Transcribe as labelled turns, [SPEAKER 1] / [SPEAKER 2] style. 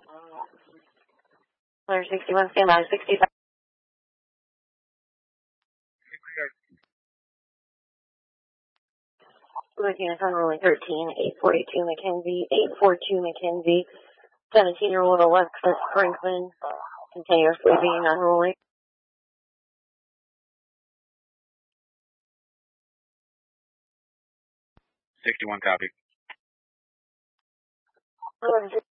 [SPEAKER 1] Clear 61, stand by 65. Looking at unruly 13, 842 McKenzie, 842 McKenzie, 17-year-old Alexis Franklin, continuously being unruly.
[SPEAKER 2] 61 copy.